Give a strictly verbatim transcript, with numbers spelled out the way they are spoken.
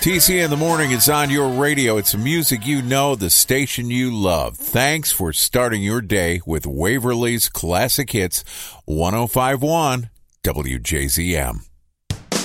T C in the morning is on your radio. It's the music you know, the station you love. Thanks for starting your day with Waverly's Classic Hits, one oh five point one W J Z M.